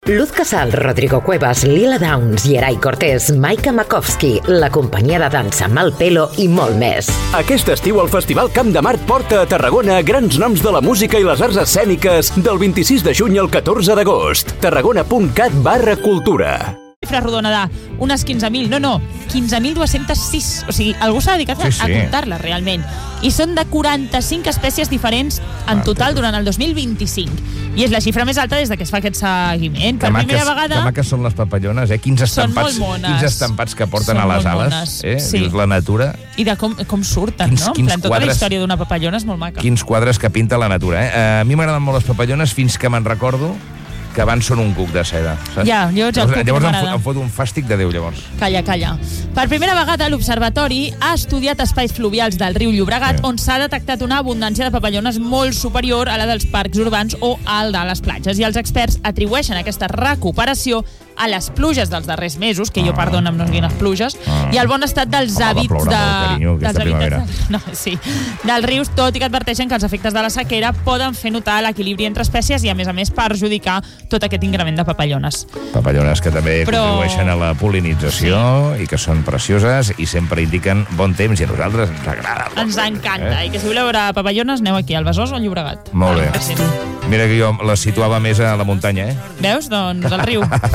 Luz Casal, Rodrigo Cuevas, Lila Downs, Yeray Cortés, Maika Makovsky, la companyia de dansa Malpelo i molt més. Aquest estiu el Festival Camp de Mart porta a Tarragona grans noms de la música i les arts escèniques del 26 de juny al 14 d'agost. tarragona.cat/cultura. Xifra rodona d'unes 15.000, no, 15.206. O sigui, algú s'ha dedicat a comptar-la realment. I són de 45 espècies diferents en total durant el 2025. I és la xifra més alta des que es fa aquest seguiment. Per primera vegada... Que maques són les papallones, Quins estampats que porten a les ales. Sí. La natura. I de com surten, no? En plan, tota la història d'una papallona és molt maca. Quins quadres que pinta la natura, A mi m'agraden molt les papallones fins que me'n recordo que abans són un cuc de seda. Saps? Ja, llavors em fot un fàstic de Déu, llavors. Calla. Per primera vegada, l'Observatori ha estudiat espais fluvials del riu Llobregat on s'ha detectat una abundància de papallones molt superior a la dels parcs urbans o al de les platges. I els experts atribueixen aquesta recuperació a les pluges dels darrers mesos, que jo perdona'm no quines pluges, i al bon estat dels hàbits dels rius, tot i que adverteixen que els efectes de la sequera poden fer notar l'equilibri entre espècies i, a més, perjudicar tot aquest increment de papallones. Papallones que també contribueixen a la pol·linització i que són precioses i sempre indiquen bon temps i a nosaltres ens agrada. Ens encanta. I que si voleu veure papallones, aneu aquí, al Besòs o al Llobregat. Molt bé. Mira que jo les situava més a la muntanya, Veus? Doncs al riu.